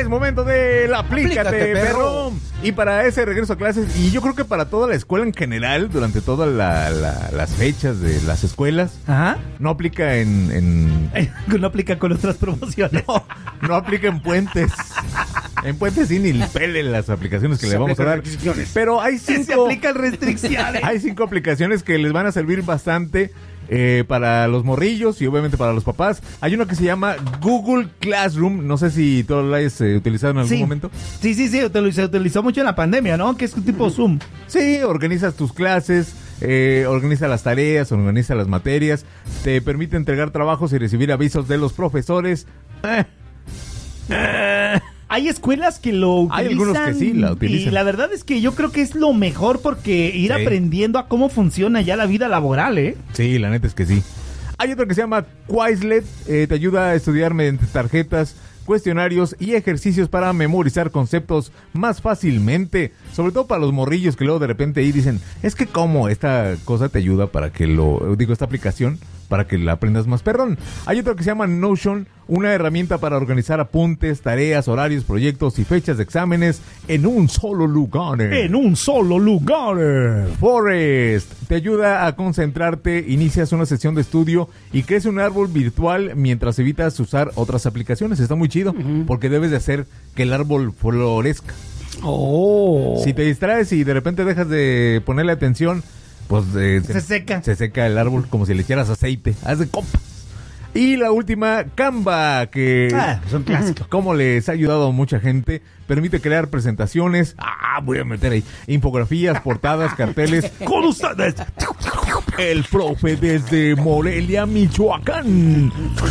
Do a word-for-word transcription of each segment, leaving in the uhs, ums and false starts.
Es momento de la Aplícate, Aplícate, perro. perro. Y para ese regreso a clases, y yo creo que para toda la escuela en general, durante todas la, la, las fechas de las escuelas, Ajá. no aplica en... en No aplica con otras promociones. no, no aplica en puentes. En puentes sí ni le pelen las aplicaciones que Se le vamos a aplican dar. restricciones. Pero hay Se cinco, aplican restricciones. hay cinco aplicaciones que les van a servir bastante eh, para los morrillos y obviamente para los papás. Hay uno que se llama Google Classroom. No sé si tú lo hayas eh, utilizado en algún Sí. momento. Sí, sí, sí, utili- se utilizó mucho en la pandemia, ¿no? Que es un tipo Zoom. Sí, organizas tus clases, eh, organiza las tareas, organiza las materias, te permite entregar trabajos y recibir avisos de los profesores. Eh, eh, Hay escuelas que lo utilizan. Hay algunos que sí la utilizan. Y la verdad es que yo creo que es lo mejor porque ir Sí. aprendiendo a cómo funciona ya la vida laboral, ¿eh? Sí, la neta es que sí. Hay otro que se llama Quizlet, eh, te ayuda a estudiar mediante tarjetas, cuestionarios y ejercicios para memorizar conceptos más fácilmente, sobre todo para los morrillos que luego de repente ahí dicen, es que cómo esta cosa te ayuda para que lo, digo, esta aplicación, para que la aprendas más perrón. Hay otro que se llama Notion, una herramienta para organizar apuntes, tareas, horarios, proyectos y fechas de exámenes en un solo lugar. En un solo lugar. Forest te ayuda a concentrarte, inicias una sesión de estudio y crece un árbol virtual mientras evitas usar otras aplicaciones. Está muy chido, uh-huh. porque debes de hacer que el árbol florezca. Oh. Si te distraes y de repente dejas de ponerle atención, pues eh, se, se seca. Se seca el árbol como si le echaras aceite. Haz de compas. Y la última, Canva, que ah, son clásicos. como les ha ayudado a mucha gente, permite crear presentaciones, ah, voy a meter ahí, infografías, portadas, carteles, con ustedes, el profe desde Morelia, Michoacán,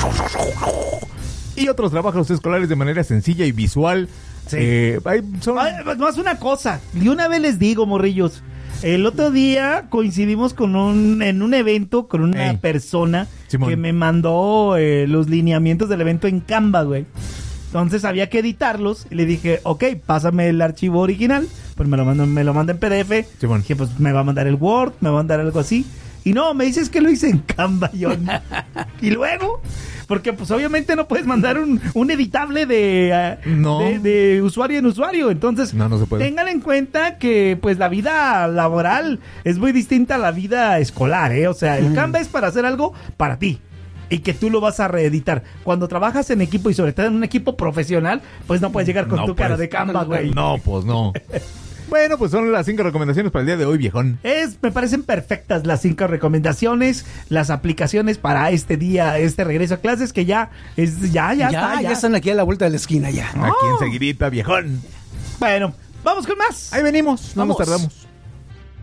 y otros trabajos escolares de manera sencilla y visual. Sí. Eh, hay, son... Ay, más una cosa, de una vez les digo, morrillos, el otro día coincidimos con un en un evento con una Ey. persona Simón. que me mandó eh, los lineamientos del evento en Canva, güey. Entonces había que editarlos y le dije, ok, pásame el archivo original. Pues me lo mando, me lo manda en P D F. Simón. Dije, pues me va a mandar el Word, me va a mandar algo así. Y no, me dices que lo hice en Canva, yo. Y luego, porque pues obviamente no puedes mandar un, un editable de, uh, No. de, de usuario en usuario. Entonces, No, no se puede. tengan en cuenta que pues la vida laboral es muy distinta a la vida escolar, ¿eh? O sea, el Canva es para hacer algo para ti. Y que tú lo vas a reeditar. Cuando trabajas en equipo y sobre todo en un equipo profesional, pues no puedes llegar con No tu cara puedes. de Canva, güey. No, pues no. Bueno, pues son las cinco recomendaciones para el día de hoy, viejón. Es, me parecen perfectas las cinco recomendaciones, las aplicaciones para este día, este regreso a clases que ya es, ya, ya, Ya, está, ya, ya. están aquí a la vuelta de la esquina ya. Aquí enseguidita, viejón. Bueno, vamos con más. Ahí venimos, no Vamos. nos tardamos.